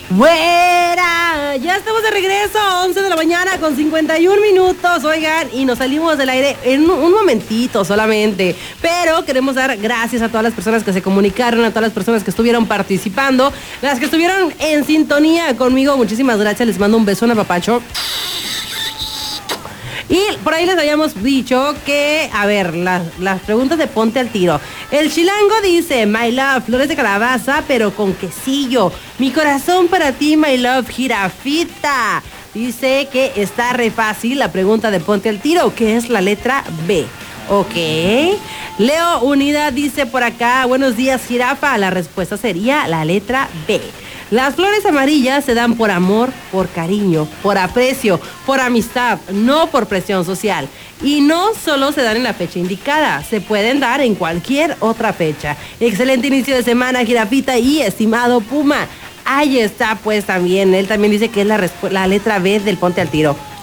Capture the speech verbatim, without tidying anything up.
Buena, ya estamos de regreso, once de la mañana con cincuenta y un minutos, oigan, y nos salimos del aire en un momentito solamente, pero queremos dar gracias a todas las personas que se comunicaron, a todas las personas que estuvieron participando, las que estuvieron en sintonía conmigo, muchísimas gracias, les mando un beso, un apapacho. Y por ahí les habíamos dicho que, a ver, las, las preguntas de Ponte al Tiro. El chilango dice, my love, flores de calabaza, pero con quesillo. Mi corazón para ti, my love, jirafita. Dice que está re fácil la pregunta de Ponte al Tiro, que es la letra B. Ok. Leo Unidad dice por acá, buenos días, jirafa. La respuesta sería la letra B. Las flores amarillas se dan por amor, por cariño, por aprecio, por amistad, no por presión social. Y no solo se dan en la fecha indicada, se pueden dar en cualquier otra fecha. Excelente inicio de semana, jirafita y estimado Puma. Ahí está pues también, él también dice que es la, respu- la letra B del Ponte al Tiro.